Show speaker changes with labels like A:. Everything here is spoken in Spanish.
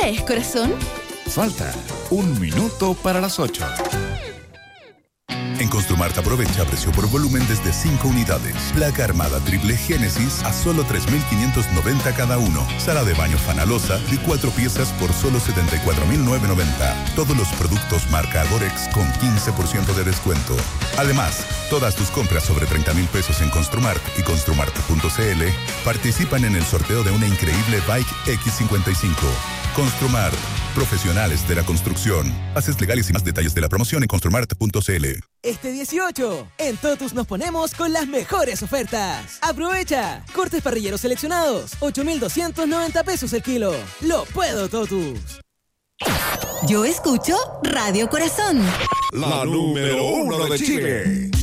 A: hora es, corazón?
B: Falta 1 minuto para las 8.
C: En Construmart aprovecha precio por volumen desde 5 unidades. Placa armada triple Génesis a solo 3.590 cada uno. Sala de baño Fanalosa de 4 piezas por solo 74.990. Todos los productos marca Agorex con 15% de descuento. Además, todas tus compras sobre 30,000 pesos en Construmart y Construmart.cl participan en el sorteo de una increíble Bike X55. Construmart, profesionales de la construcción. Bases legales y más detalles de la promoción en Construmart.cl.
D: Este 18, en Totus nos ponemos con las mejores ofertas. ¡Aprovecha! Cortes parrilleros seleccionados, 8,290 pesos el kilo. ¡Lo puedo, Totus!
A: Yo escucho Radio Corazón.
E: La número 1 de Chile.